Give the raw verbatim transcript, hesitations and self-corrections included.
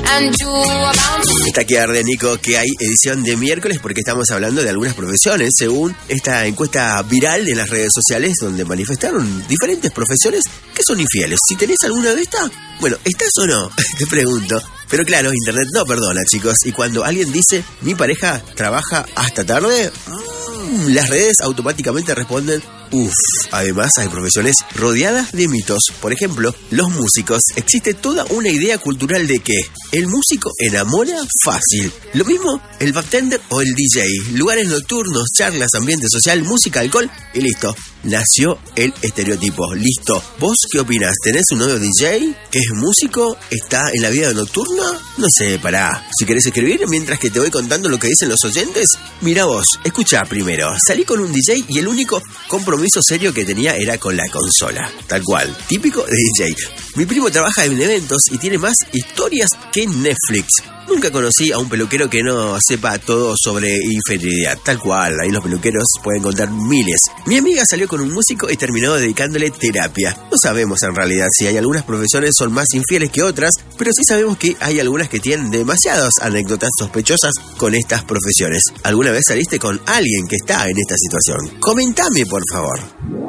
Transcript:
Está aquí arde, Nico, que hay edición de miércoles porque estamos hablando de algunas profesiones, según esta encuesta viral en las redes sociales donde manifestaron diferentes profesiones que son infieles. Si tenés alguna de estas, bueno, ¿estás o no? Te pregunto. Pero claro, internet no perdona, chicos. Y cuando alguien dice, mi pareja trabaja hasta tarde, mmm, las redes automáticamente responden, uff. Además, hay profesiones rodeadas de mitos. Por ejemplo, los músicos. Existe toda una idea cultural de que el músico enamora fácil. Lo mismo el bartender o el D J. Lugares nocturnos, charlas, ambiente social, música, alcohol y listo. Nació el estereotipo. Listo. ¿Vos qué opinás? ¿Tenés un novio D J que es músico? ¿Está en la vida nocturna? No sé, pará. Si querés escribir mientras que te voy contando lo que dicen los oyentes, mira vos, escuchá primero. Salí con un D J y el único compromiso serio que tenía era con la consola. Tal cual. Típico de D J. Mi primo trabaja en eventos y tiene más historias que Netflix. Nunca conocí a un peluquero que no sepa todo sobre infidelidad. Tal cual, ahí los peluqueros pueden contar miles. Mi amiga salió con un músico y terminó dedicándole terapia. No sabemos en realidad si hay algunas profesiones son más infieles que otras, pero sí sabemos que hay algunas que tienen demasiadas anécdotas sospechosas con estas profesiones. ¿Alguna vez saliste con alguien que está en esta situación? Comentame, por favor.